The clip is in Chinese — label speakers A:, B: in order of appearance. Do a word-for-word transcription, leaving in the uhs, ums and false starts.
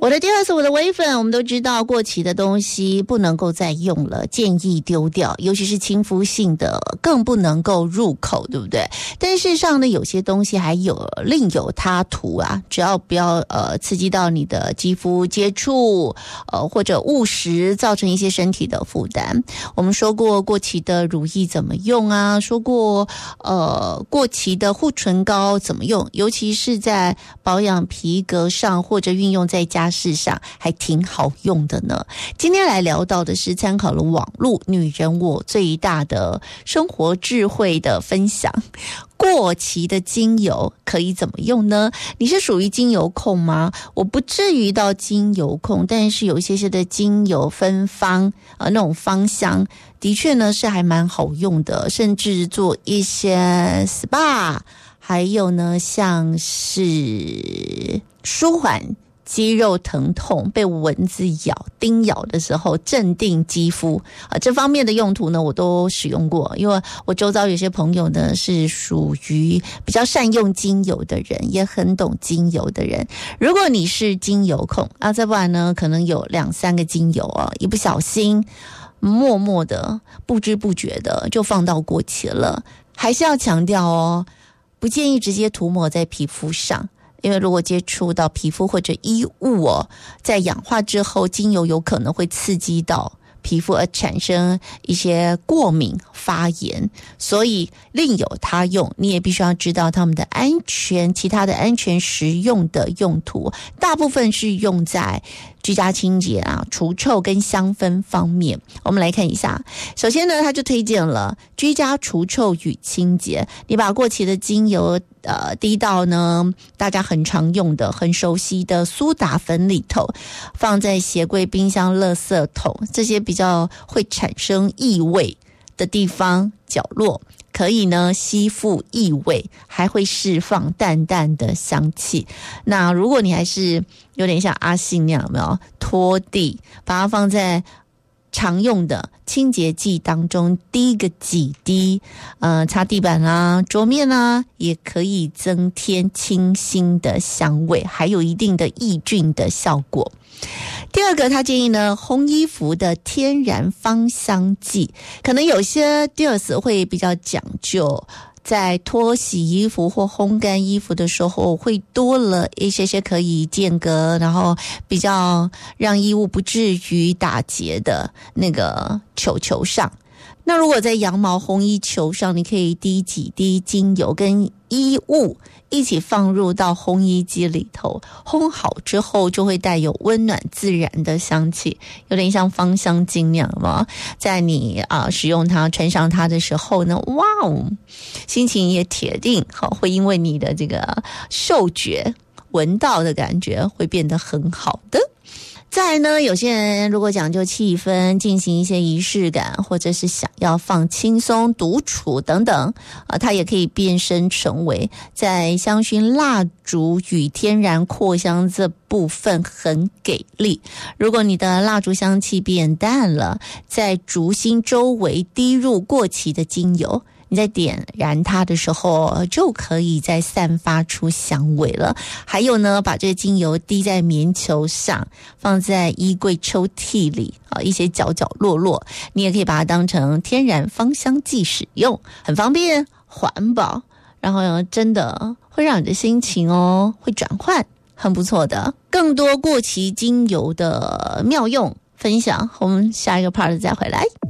A: 我的第二次我的微粉，我们都知道过期的东西不能够再用了，建议丢掉，尤其是亲肤性的更不能够入口，对不对？但事实上呢，有些东西还有另有他途啊，只要不要呃刺激到你的肌肤接触，呃或者误食造成一些身体的负担。我们说过过期的乳液怎么用啊，说过呃过期的护唇膏怎么用，尤其是在保养皮革上或者运用在家事上还挺好用的呢。今天来聊到的是参考了网络女人我最大的生活智慧的分享，过期的精油可以怎么用呢？你是属于精油控吗？我不至于到精油控，但是有一些些的精油芬芳呃那种芳香的确呢是还蛮好用的，甚至做一些 S P A， 还有呢像是舒缓肌肉疼痛，被蚊子咬叮咬的时候镇定肌肤啊，这方面的用途呢我都使用过，因为我周遭有些朋友呢是属于比较善用精油的人，也很懂精油的人。如果你是精油控啊，再不然呢可能有两三个精油啊，一不小心默默的不知不觉的就放到过期了，还是要强调哦，不建议直接涂抹在皮肤上，因为如果接触到皮肤或者衣物哦，在氧化之后，精油有可能会刺激到皮肤而产生一些过敏发炎，所以另有他用，你也必须要知道他们的安全，其他的安全实用的用途，大部分是用在居家清洁啊、除臭跟香氛方面。我们来看一下，首先呢，他就推荐了居家除臭与清洁。你把过期的精油呃滴到呢大家很常用的、很熟悉的苏打粉里头，放在鞋柜、冰箱、垃圾桶这些比较会产生异味的地方角落，可以呢吸附异味，还会释放淡淡的香气。那如果你还是有点像阿信那样，有没有拖地，把它放在常用的清洁剂当中滴个几滴，呃，擦地板啦、桌面啦，也可以增添清新的香味，还有一定的抑菌的效果。第二个，他建议呢，烘衣服的天然芳香剂，可能有些 dealers 会比较讲究，在脱洗衣服或烘干衣服的时候，会多了一些些可以间隔，然后比较让衣物不至于打结的那个球球上。那如果在羊毛烘衣球上，你可以滴几滴精油跟衣物一起放入到烘衣机里头，烘好之后就会带有温暖自然的香气，有点像芳香精那样嘛。在你啊、呃、使用它、穿上它的时候呢，哇哦，心情也铁定好会因为你的这个嗅觉闻到的感觉会变得很好的。再来呢，有些人如果讲究气氛，进行一些仪式感，或者是想要放轻松、独处等等啊，它也可以变身成为在香薰蜡烛与天然扩香这部分很给力。如果你的蜡烛香气变淡了，在烛芯周围滴入过期的精油，你在点燃它的时候就可以再散发出香味了。还有呢，把这个精油滴在棉球上，放在衣柜抽屉里啊，一些角角落落，你也可以把它当成天然芳香剂使用，很方便、环保，然后呢真的会让你的心情哦会转换，很不错的。更多过期精油的妙用分享，我们下一个 part 再回来。